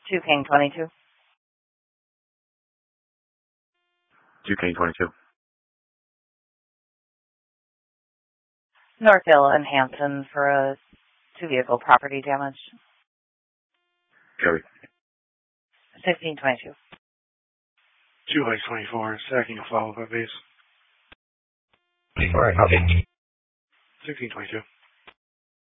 2 King 22. 2 King 22. Northville and Hampton for a 2-vehicle property damage. Copy. 1622. 2 Hike 24, stacking a follow-up at base. All right, copy. 1622.